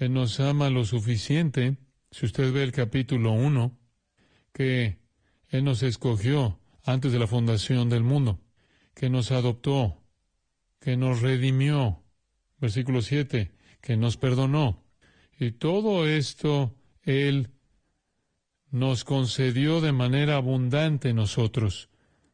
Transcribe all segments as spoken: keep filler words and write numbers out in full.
Él nos ama lo suficiente, si usted ve el capítulo uno, que Él nos escogió antes de la fundación del mundo, que nos adoptó, que nos redimió, versículo siete, que nos perdonó. Y todo esto Él nos concedió de manera abundante en nosotros.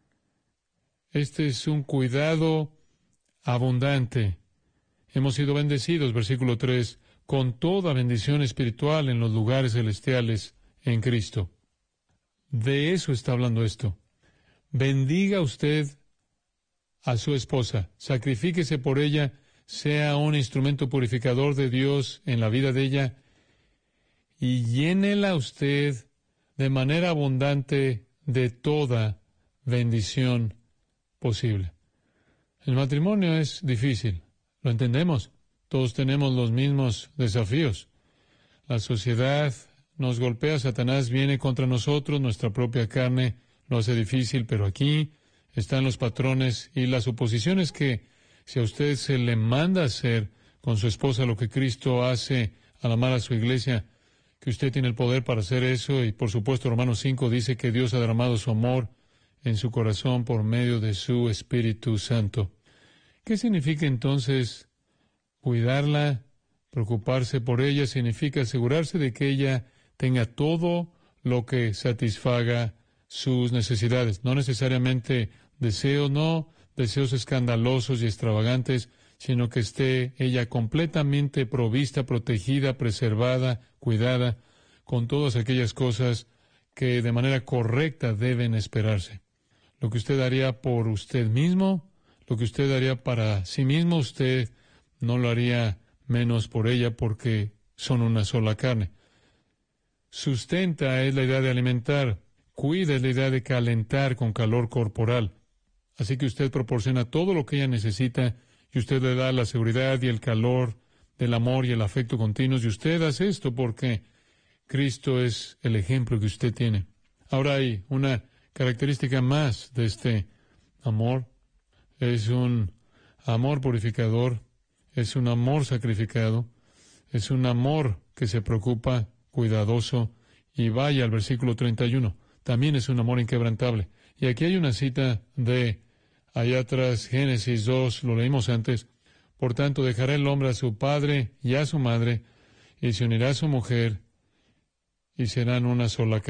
Este es un cuidado abundante. Hemos sido bendecidos, versículo tres, con toda bendición espiritual en los lugares celestiales en Cristo. De eso está hablando esto. Bendiga usted a su esposa, sacrifíquese por ella, sea un instrumento purificador de Dios en la vida de ella, y llénela usted de manera abundante de toda bendición posible. El matrimonio es difícil, lo entendemos. Todos tenemos los mismos desafíos. La sociedad nos golpea, Satanás viene contra nosotros, nuestra propia carne lo hace difícil, pero aquí están los patrones y las oposiciones que, si a usted se le manda hacer con su esposa lo que Cristo hace al amar a su iglesia, que usted tiene el poder para hacer eso, y por supuesto Romanos cinco dice que Dios ha derramado su amor en su corazón por medio de su Espíritu Santo. ¿Qué significa entonces cuidarla, preocuparse por ella? Significa asegurarse de que ella tenga todo lo que satisfaga sus necesidades. No necesariamente deseos, no deseos escandalosos y extravagantes, sino que esté ella completamente provista, protegida, preservada, cuidada, con todas aquellas cosas que de manera correcta deben esperarse. Lo que usted haría por usted mismo, lo que usted haría para sí mismo, usted no lo haría menos por ella, porque son una sola carne. Sustenta es la idea de alimentar, cuida es la idea de calentar con calor corporal. Así que usted proporciona todo lo que ella necesita, y usted le da la seguridad y el calor del amor y el afecto continuos, y usted hace esto porque Cristo es el ejemplo que usted tiene. Ahora hay una característica más de este amor. Es un amor purificador, es un amor sacrificado, es un amor que se preocupa, cuidadoso, y vaya al versículo treinta y uno. También es un amor inquebrantable. Y aquí hay una cita de allá atrás, Génesis dos, lo leímos antes. Por tanto, dejará el hombre a su padre y a su madre, y se unirá a su mujer, y serán una sola carne.